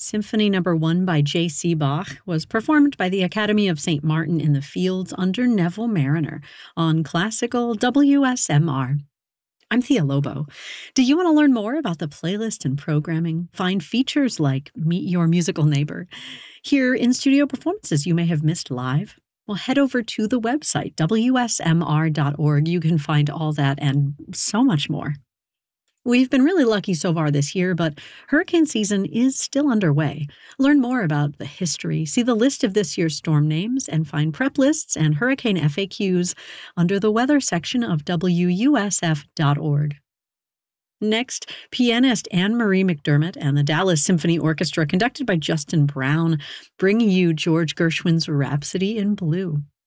Symphony Number 1 by J.C. Bach was performed by the Academy of St. Martin in the Fields under Neville Marriner on classical WSMR. I'm Thea Lobo. Do you want to learn more about the playlist and programming? Find features like Meet Your Musical Neighbor? Hear in-studio performances you may have missed live? Well, head over to the website, wsmr.org. You can find all that and so much more. We've been really lucky so far this year, but hurricane season is still underway. Learn more about the history, see the list of this year's storm names, and find prep lists and hurricane FAQs under the weather section of WUSF.org. Next, pianist Anne-Marie McDermott and the Dallas Symphony Orchestra, conducted by Justin Brown, bring you George Gershwin's Rhapsody in Blue.